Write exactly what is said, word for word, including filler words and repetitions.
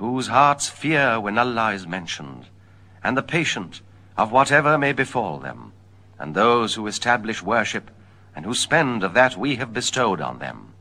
whose hearts fear when Allah is mentioned, and the patient of whatever may befall them, and those who establish worship, and who spend of that we have bestowed on them.